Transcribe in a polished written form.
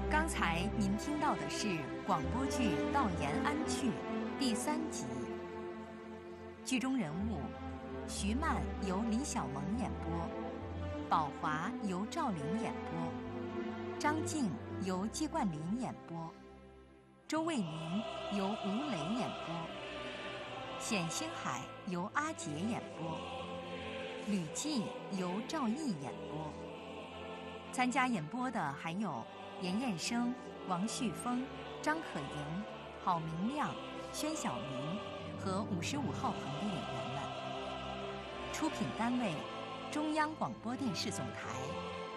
刚才您听到的是广播剧《道延安去》第3集，剧中人物徐曼由李小萌演播，宝华由赵玲演播，张静由季冠霖演播，周卫民由吴磊演播，冼星海由阿杰演播，吕季由赵毅演播。参加演播的还有严彦生、王旭峰、张可盈、郝明亮、宣晓明和55号棚的演员们。出品单位：中央广播电视总台。